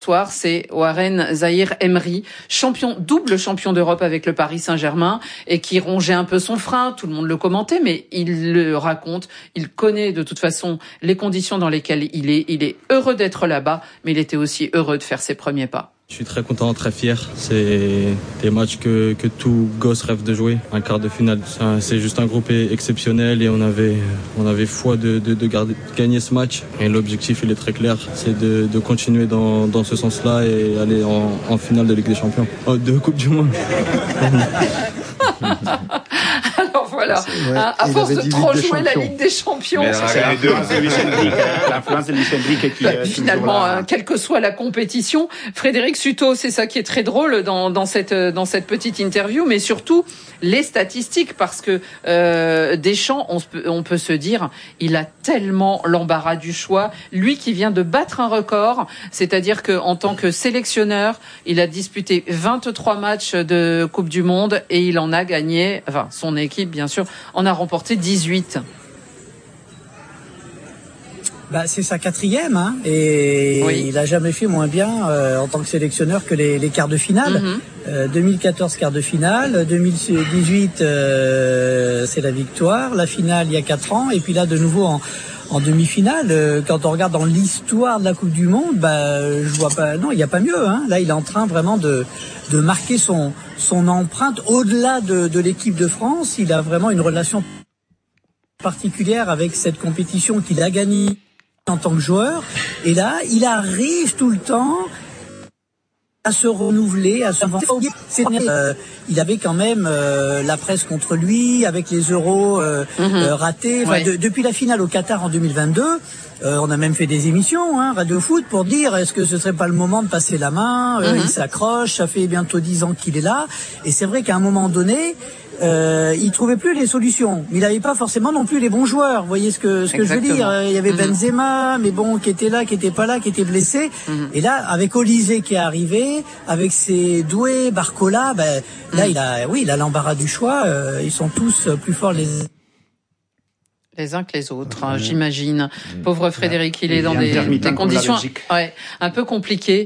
Soir, c'est Warren Zaïre-Emery, double champion d'Europe avec le Paris Saint-Germain et qui rongeait un peu son frein. Tout le monde le commentait, mais il le raconte. Il connaît de toute façon les conditions dans lesquelles il est. Il est heureux d'être là-bas, mais il était aussi heureux de faire ses premiers pas. Je suis très content, très fier. C'est des matchs que tout gosse rêve de jouer. Un quart de finale, c'est juste un groupe exceptionnel et on avait foi de gagner ce match. Et l'objectif, il est très clair, c'est de continuer dans ce sens-là et aller en finale de Ligue des Champions. De Coupe du Monde. Alors voilà, à force de trop jouer la Ligue des Champions. C'est l'influence de Luis Enrique qui finalement, quelle que soit la compétition, Frédéric Suto, c'est ça qui est très drôle dans cette petite interview, mais surtout les statistiques, parce que Deschamps, on peut se dire, il a tellement l'embarras du choix. Lui qui vient de battre un record, c'est-à-dire que en tant que sélectionneur, il a disputé 23 matchs de Coupe du Monde et il en a gagné, enfin son équipe bien sûr, en a remporté 18. C'est sa 4e, et oui. Il a jamais fait moins bien en tant que sélectionneur que les quarts de finale. 2014 quart de finale, 2018 c'est la victoire, la finale il y a 4 ans, et puis là de nouveau en demi-finale. Quand on regarde dans l'histoire de la Coupe du Monde, je vois pas, non, il y a pas mieux. Là, il est en train vraiment de marquer son empreinte au-delà de l'équipe de France. Il a vraiment une relation particulière avec cette compétition qu'il a gagnée en tant que joueur. Et là, il arrive tout le temps à se renouveler, à se il avait quand même la presse contre lui avec les euros ratés. Depuis la finale au Qatar en 2022, on a même fait des émissions, Radio Foot, pour dire est-ce que ce serait pas le moment de passer la main. Il s'accroche, ça fait bientôt 10 ans qu'il est là, et c'est vrai qu'à un moment donné, il trouvait plus les solutions. Mais il n'avait pas forcément non plus les bons joueurs. Vous voyez ce que je veux dire. Il y avait Benzema, mais bon, qui était là, qui était pas là, qui était blessé. Et là, avec Olysée qui est arrivé, avec ses Doué, Barcola, là, il a l'embarras du choix. Ils sont tous plus forts les uns que les autres, j'imagine. Pauvre Frédéric, il est dans des conditions un peu compliquées.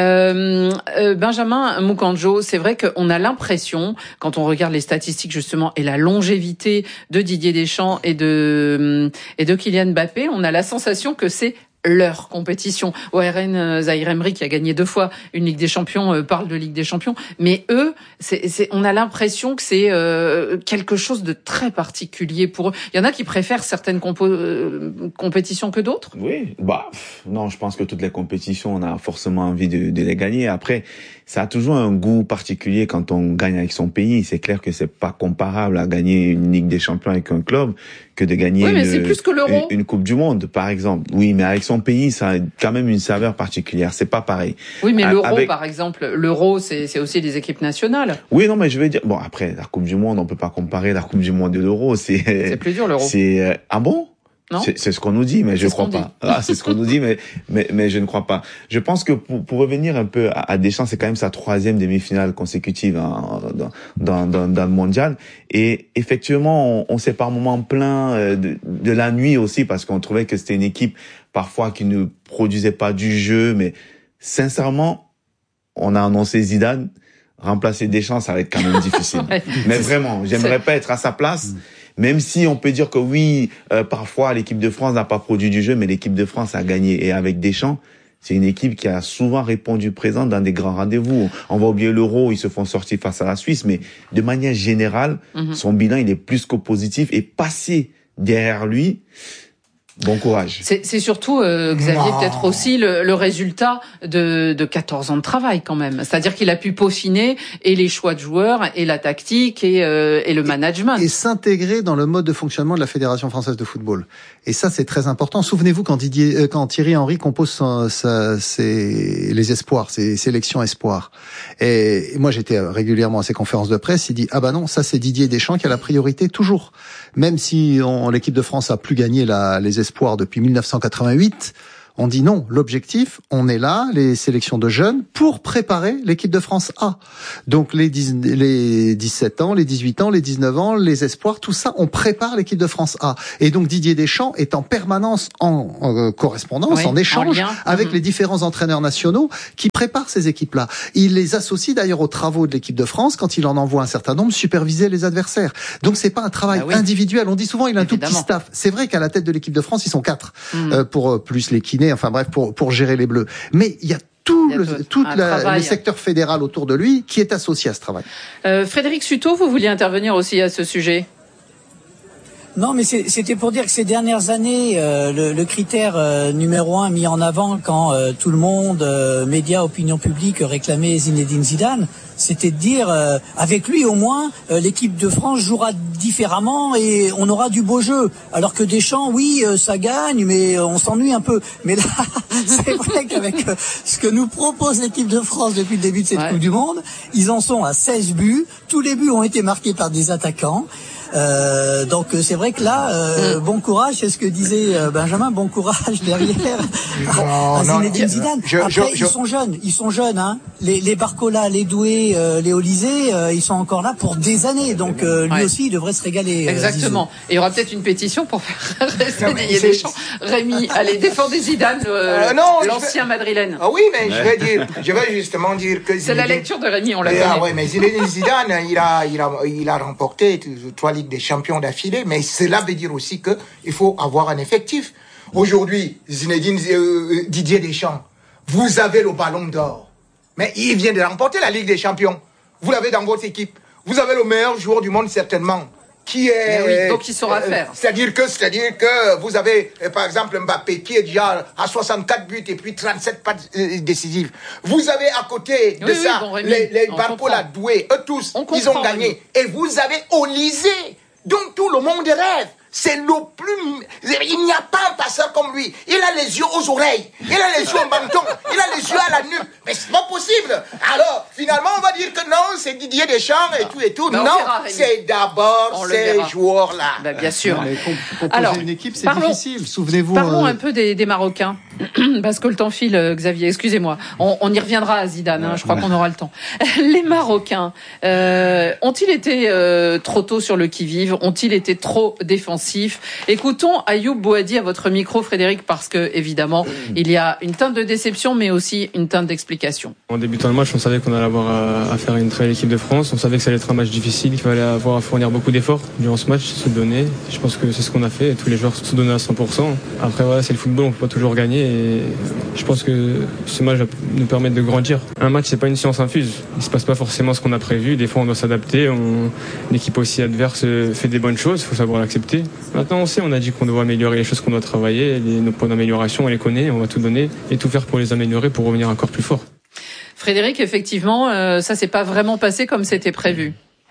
Benjamin Moukandjo, c'est vrai qu'on a l'impression, quand on regarde les statistiques justement et la longévité de Didier Deschamps et de Kylian Mbappé, on a la sensation que c'est leur compétition. Warren Zaïre-Emery, qui a gagné 2 fois une Ligue des Champions, parle de Ligue des Champions, mais eux, on a l'impression que c'est quelque chose de très particulier pour eux. Il y en a qui préfèrent certaines compétitions que d'autres. Oui, non, je pense que toutes les compétitions, on a forcément envie de les gagner. Après, ça a toujours un goût particulier quand on gagne avec son pays. C'est clair que c'est pas comparable à gagner une Ligue des Champions avec un club que de gagner une Coupe du Monde, par exemple. Oui, mais avec son pays, ça a quand même une saveur particulière. C'est pas pareil. Oui, mais par exemple, l'Euro, c'est aussi des équipes nationales. Oui, non, mais je veux dire, après, la Coupe du Monde, on peut pas comparer la Coupe du Monde et l'Euro. C'est plus dur, l'Euro. Ah bon? Non, c'est ce qu'on nous dit, mais je crois pas. C'est ce qu'on nous dit, mais je ne crois pas. Je pense que pour revenir un peu à Deschamps, c'est quand même sa 3e demi-finale consécutive dans le mondial. Et effectivement, on s'est par moments plaint de la nuit aussi, parce qu'on trouvait que c'était une équipe parfois qui ne produisait pas du jeu. Mais sincèrement, on a annoncé Zidane. Remplacer Deschamps, ça va être quand même difficile. Mais vraiment, j'aimerais pas être à sa place. Même si on peut dire que oui, parfois l'équipe de France n'a pas produit du jeu, mais l'équipe de France a gagné. Et avec Deschamps, c'est une équipe qui a souvent répondu présent dans des grands rendez-vous. On va oublier l'Euro, ils se font sortir face à la Suisse, mais de manière générale, son bilan, il est plus que positif. Et passer derrière lui, bon courage. C'est surtout, Xavier, peut-être aussi le résultat de 14 ans de travail quand même. C'est-à-dire qu'il a pu peaufiner et les choix de joueurs et la tactique et le management. Et s'intégrer dans le mode de fonctionnement de la Fédération française de football. Et ça, c'est très important. Souvenez-vous quand Thierry Henry compose les espoirs, ses sélections espoirs. Et moi, j'étais régulièrement à ses conférences de presse. Il dit non, ça c'est Didier Deschamps qui a la priorité toujours. Même si l'équipe de France a plus gagné les espoirs depuis 1988, On dit non, l'objectif, on est là, les sélections de jeunes, pour préparer l'équipe de France A. Donc les 17 ans, les 18 ans, les 19 ans, les espoirs, tout ça, on prépare l'équipe de France A. Et donc Didier Deschamps est en permanence en correspondance, en échange avec les différents entraîneurs nationaux qui préparent ces équipes-là. Il les associe d'ailleurs aux travaux de l'équipe de France quand il en envoie un certain nombre, superviser les adversaires. Donc c'est pas un travail individuel. On dit souvent il a un tout petit staff. C'est vrai qu'à la tête de l'équipe de France, ils sont 4 pour plus les kinés, enfin bref, pour gérer les Bleus. Mais il y a tout le secteur fédéral autour de lui qui est associé à ce travail. Frédéric Sutot, vous vouliez intervenir aussi à ce sujet? Non, mais c'était pour dire que ces dernières années, le critère numéro 1 mis en avant quand tout le monde, médias, opinion publique, réclamait Zinedine Zidane, c'était de dire, avec lui au moins, l'équipe de France jouera différemment et on aura du beau jeu. Alors que Deschamps, oui, ça gagne, mais on s'ennuie un peu. Mais là, c'est vrai qu'avec ce que nous propose l'équipe de France depuis le début de cette Coupe du Monde, ils en sont à 16 buts. Tous les buts ont été marqués par des attaquants. Donc c'est vrai que là, bon courage, c'est ce que disait Benjamin, bon courage derrière à Zinedine Zidane. Après, ils sont jeunes, hein. Les Barcola, les Doué, les Olysée, ils sont encore là pour des années. Donc lui aussi, il devrait se régaler. Exactement. Et il y aura peut-être une pétition pour faire rester Didier Deschamps. Rémi, allez, défendez Zidane, l'ancien madrilène. Ah oui, mais je vais justement dire que c'est la lecture de Rémi, on l'a connaît. Ah ouais, mais Zinedine Zidane, il a remporté 3 Ligues des champions d'affilée, mais cela veut dire aussi que il faut avoir un effectif. Aujourd'hui, Didier Deschamps, vous avez le ballon d'or, mais il vient de remporter la Ligue des champions. Vous l'avez dans votre équipe. Vous avez le meilleur joueur du monde certainement, qui est. Donc il saura faire. C'est-à-dire que vous avez par exemple Mbappé qui est déjà à 64 buts et puis 37 passes décisives. Vous avez à côté de ça les Barcola, Doué, eux tous, ils ont gagné. Et vous avez Olysée, dont tout le monde rêve. C'est le plus... Il n'y a pas un passeur comme lui. Il a les yeux aux oreilles. Il a les yeux au menton. Il a les yeux à la nuque. Mais c'est pas possible. Alors, finalement, on va dire que non, c'est Didier Deschamps et tout. Non, c'est d'abord ces joueurs-là. Bah, bien sûr. Alors, une équipe, c'est difficile. Souvenez-vous... Parlons un peu des Marocains. Parce que le temps file, Xavier. Excusez-moi. On y reviendra à Zidane. Je crois qu'on aura le temps. Les Marocains, ont-ils été trop tôt sur le qui-vive? Ont-ils été trop défensifs? Écoutons Ayoub Boadi à votre micro, Frédéric, parce que évidemment il y a une teinte de déception, mais aussi une teinte d'explication. En débutant le match, on savait qu'on allait avoir à faire une très belle équipe de France. On savait que ça allait être un match difficile, qu'il fallait avoir à fournir beaucoup d'efforts durant ce match, se donner. Je pense que c'est ce qu'on a fait. Tous les joueurs se sont donnés à 100%. Après, voilà, c'est le football, on peut pas toujours gagner. Et je pense que ce match va nous permettre de grandir. Un match, c'est pas une science infuse. Il se passe pas forcément ce qu'on a prévu. Des fois, on doit s'adapter. L'équipe aussi adverse fait des bonnes choses. Il faut savoir l'accepter. Maintenant, on a dit qu'on doit améliorer les choses qu'on doit travailler, nos points d'amélioration, on les connaît, on va tout donner et tout faire pour les améliorer, pour revenir encore plus fort. Frédéric, effectivement, ça s'est pas vraiment passé comme c'était prévu.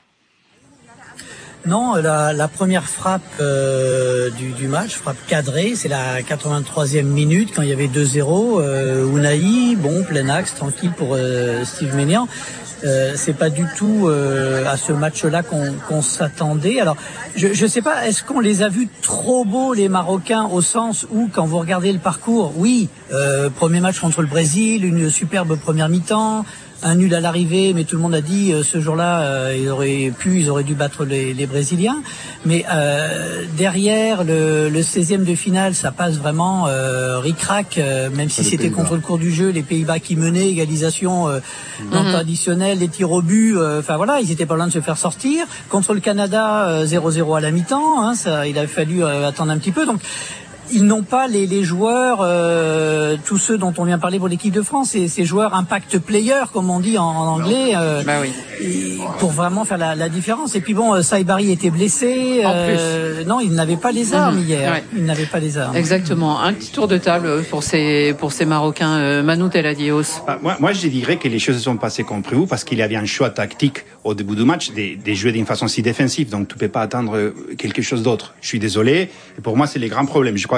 Non, la première frappe du match, frappe cadrée, c'est la 83e minute quand il y avait 2-0. Ounahi, plein axe, tranquille pour Steve Maignan. C'est pas du tout à ce match-là qu'on s'attendait. Alors, je sais pas, est-ce qu'on les a vus trop beaux, les Marocains, au sens où, quand vous regardez le parcours, oui, premier match contre le Brésil, une superbe première mi-temps, un nul à l'arrivée, mais tout le monde a dit ce jour-là ils auraient dû battre les Brésiliens. Mais derrière le 16e de finale, ça passe vraiment ric-rac, même si c'était contre le cours du jeu, les Pays-Bas qui menaient, égalisation dans le temps additionnel, les tirs au but. Enfin voilà, ils étaient pas loin de se faire sortir. Contre le Canada, 0-0 à la mi-temps. Il a fallu attendre un petit peu. Donc ils n'ont pas les joueurs, tous ceux dont on vient parler pour l'équipe de France, et ces joueurs impact players, comme on dit en anglais, pour vraiment faire la différence. Et puis Saïbari était blessé. Non, il n'avait pas les armes hier. Ouais. Il n'avait pas les armes. Exactement. Un petit tour de table pour ces Marocains. Manu Teladios. Moi, je dirais que les choses se sont passées comme prévu parce qu'il y avait un choix tactique au début du match de jouer d'une façon si défensive. Donc, tu peux pas attendre quelque chose d'autre. Je suis désolé. Et pour moi, c'est les grands problèmes. Je crois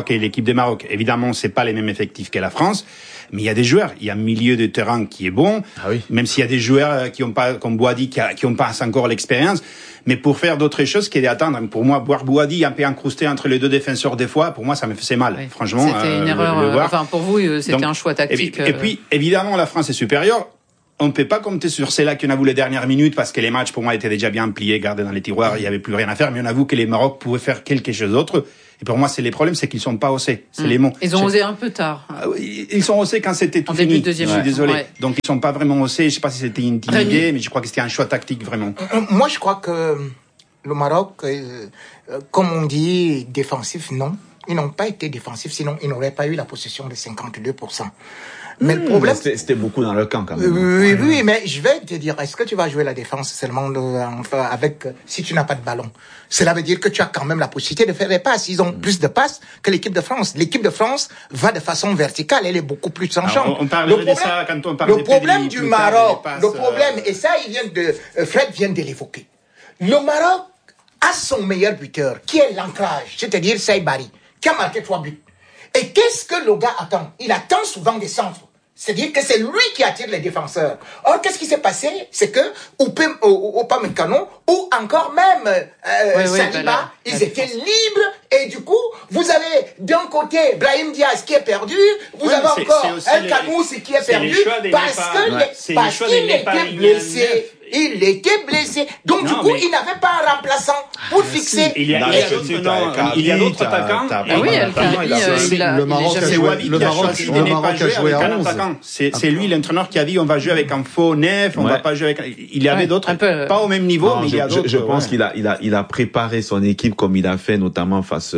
que l'équipe du Maroc, évidemment, c'est pas les mêmes effectifs que la France, mais il y a des joueurs. Il y a un milieu de terrain qui est bon, même s'il y a des joueurs qui ont pas, comme Bouhaddi, qui ont pas encore l'expérience. Mais pour faire d'autres choses qu'est d'attendre. Pour moi, voir Bouhaddi un peu incrusté entre les deux défenseurs des fois, pour moi, ça me faisait mal. Oui. Franchement, c'était une erreur. Enfin, pour vous, c'était un choix tactique. Et puis, évidemment, la France est supérieure. On ne peut pas compter sur celle-là qu'on a vu les dernières minutes parce que les matchs, pour moi, étaient déjà bien pliés, gardés dans les tiroirs. Il y avait plus rien à faire. Mais on avoue que les Maroc pouvaient faire quelque chose d'autre. Et pour moi, c'est les problèmes, c'est qu'ils sont pas osés. C'est les mots. Ils ont osé un peu tard. Ils sont osés quand c'était tout fini. Je suis désolé. Ouais. Donc, ils sont pas vraiment osés. Je sais pas si c'était intimidé, mais je crois que c'était un choix tactique, vraiment. Moi, je crois que le Maroc, comme on dit, défensif, non. Ils n'ont pas été défensifs, sinon ils n'auraient pas eu la possession de 52%. Mais le problème, c'était beaucoup dans le camp quand même. Oui, mais je vais te dire, est-ce que tu vas jouer la défense seulement avec si tu n'as pas de ballon? Cela veut dire que tu as quand même la possibilité de faire des passes. Ils ont plus de passes que l'équipe de France. L'équipe de France va de façon verticale, elle est beaucoup plus tranchante. On parle de ça quand on parle le problème du Maroc, le problème, et ça, Fred vient de l'évoquer. Le Maroc a son meilleur buteur, qui est l'ancrage, c'est-à-dire Saïd Barry, qui a marqué 3 buts. Et qu'est-ce que le gars attend? Il attend souvent des centres. C'est-à-dire que c'est lui qui attire les défenseurs. Or, qu'est-ce qui s'est passé? C'est que Upamecano ou encore même Saliba, ils étaient libres. Et du coup, vous avez d'un côté Brahim Diaz qui est perdu, vous avez encore El Khamoussi qui est perdu parce qu'il était blessé. Il était blessé. Donc, du coup, il n'avait pas un remplaçant pour fixer. Il y a d'autres attaquants. Oui, le Maroc a joué à 11. C'est lui, l'entraîneur, qui a dit on va jouer avec un faux neuf, on va pas jouer avec. Il y avait d'autres, pas au même niveau, mais il y a d'autres. Je pense qu'il a préparé son équipe comme il a fait, notamment face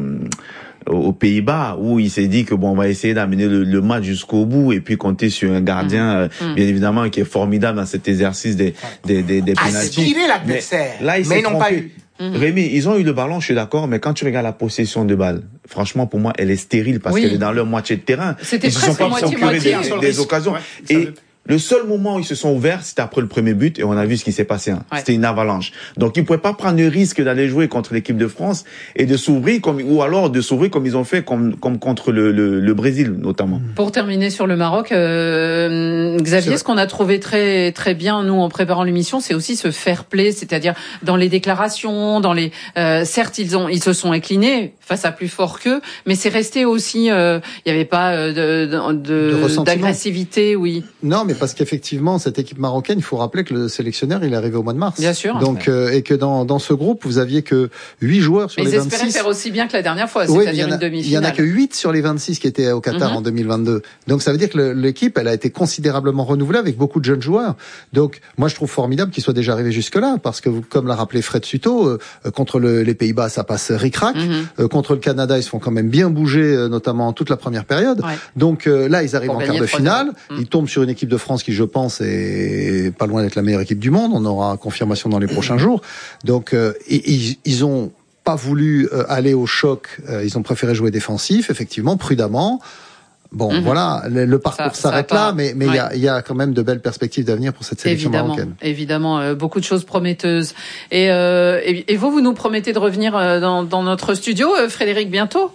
aux Pays-Bas, où il s'est dit que on va essayer d'amener le match jusqu'au bout et puis compter sur un gardien, bien évidemment, qui est formidable dans cet exercice des pénaltys. Aspirer l'adversaire, mais ils n'ont pas eu. Rémi, ils ont eu le ballon, je suis d'accord, mais quand tu regardes la possession de balle, franchement, pour moi, elle est stérile parce qu'elle est dans leur moitié de terrain. Ils se sont pas procuré des occasions. Et le seul moment où ils se sont ouverts, c'était après le premier but et on a vu ce qui s'est passé. C'était une avalanche. Donc ils ne pouvaient pas prendre le risque d'aller jouer contre l'équipe de France et de s'ouvrir comme ils ont fait comme contre le Brésil notamment. Pour terminer sur le Maroc, Xavier, ce qu'on a trouvé très très bien nous en préparant l'émission, c'est aussi ce fair play, c'est-à-dire dans les déclarations, dans les certes ils se sont inclinés face à plus fort qu'eux, mais c'est resté aussi il y avait pas d'agressivité, oui. Non, mais parce qu'effectivement, cette équipe marocaine, il faut rappeler que le sélectionneur, il est arrivé au mois de mars. Bien sûr. Donc, et que dans ce groupe, vous aviez que 8 joueurs sur les 26. Ils espéraient faire aussi bien que la dernière fois, c'est-à-dire une demi-finale. Il y en a que 8 sur les 26 qui étaient au Qatar en 2022. Donc, ça veut dire que l'équipe, elle a été considérablement renouvelée avec beaucoup de jeunes joueurs. Donc, moi, je trouve formidable qu'ils soient déjà arrivés jusque-là, parce que, comme l'a rappelé Fred Suto, contre les Pays-Bas, ça passe ric-rac. Contre le Canada, ils se font quand même bien bouger, notamment toute la première période. Ouais. Donc, là, ils arrivent en quart de finale. Ils tombent sur une équipe de France qui, je pense, est pas loin d'être la meilleure équipe du monde. On aura confirmation dans les prochains jours. Donc, ils ont pas voulu aller au choc. Ils ont préféré jouer défensif, effectivement, prudemment. Bon, voilà, le parcours s'arrête là, mais il y a quand même de belles perspectives d'avenir pour cette sélection marocaine. Évidemment, beaucoup de choses prometteuses. Et vous nous promettez de revenir dans notre studio, Frédéric, bientôt?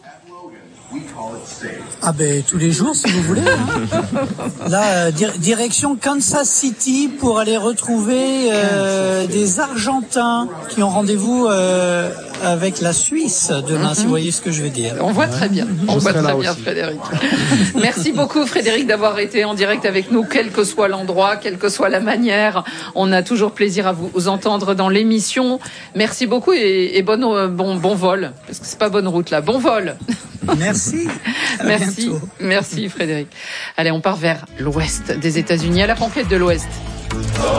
Ah ben tous les jours si vous voulez. Là, direction Kansas City pour aller retrouver des Argentins qui ont rendez-vous avec la Suisse demain, si vous voyez ce que je veux dire. On voit très bien. On voit très bien, Frédéric. Merci beaucoup, Frédéric, d'avoir été en direct avec nous, quel que soit l'endroit, quelle que soit la manière. On a toujours plaisir à vous entendre dans l'émission. Merci beaucoup et bon vol, parce que c'est pas bonne route là. Bon vol. Merci. Merci Frédéric. Allez, on part vers l'ouest des États-Unis, à la conquête de l'ouest.